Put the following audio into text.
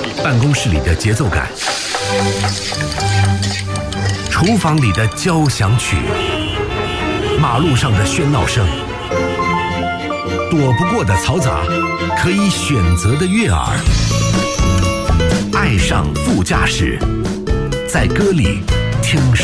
办公室里的节奏感，厨房里的交响曲，马路上的喧闹声，躲不过的嘈杂，可以选择的悦耳。爱上副驾驶，在歌里听。